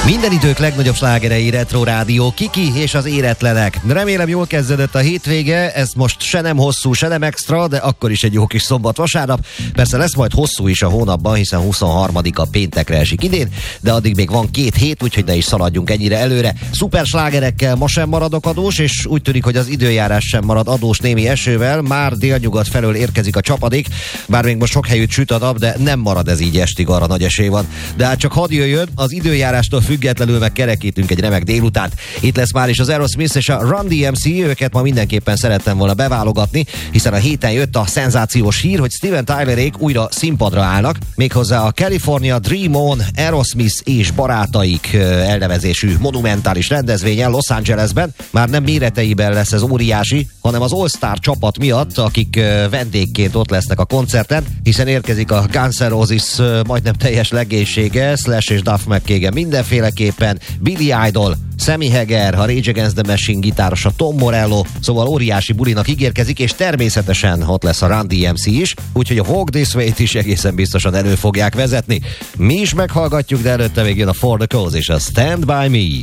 Minden idők legnagyobb slágerei, Retro Rádió, Kiki és az éretlenek. Remélem jól kezdődött a hétvége, ez most se nem hosszú, se nem extra, de akkor is egy jó kis szombat-vasárnap. Persze lesz majd hosszú is a hónapban, hiszen 23-a péntekre esik idén, de addig még van 2 hét, úgyhogy ne is szaladjunk ennyire előre. Szuper slágerekkel ma sem maradok adós, és úgy tűnik, hogy az időjárás sem marad adós némi esővel. Már délnyugat felől érkezik a csapadék, bár még most sok helyütt süt a nap, de nem marad ez így estig, arra nagy esély van. De hát csak hadd jöjjön, az időjárástól függetlenül meg kerekítünk egy remek délutánt. Itt lesz már is az Aerosmith és a Run DMC, őket ma mindenképpen szerettem volna beválogatni, hiszen a héten jött a szenzációs hír, hogy Steven Tylerék újra színpadra állnak, méghozzá a California Dream On Aerosmith és barátaik elnevezésű monumentális rendezvényen Los Angelesben. Már nem méreteiben lesz ez óriási, hanem az All-Star csapat miatt, akik vendégként ott lesznek a koncerten, hiszen érkezik a Guns N' Roses majdnem teljes legénysége, Slash és Duff McKagan mindenféleképpen, Billy Idol, Sammy Hagar, a Rage Against the Machine gitárosa Tom Morello, szóval óriási bulinak ígérkezik, és természetesen ott lesz a Run DMC is, úgyhogy a Walk This Way-t is egészen biztosan elő fogják vezetni. Mi is meghallgatjuk, de előtte még jön a For the Cause és a Stand By Me.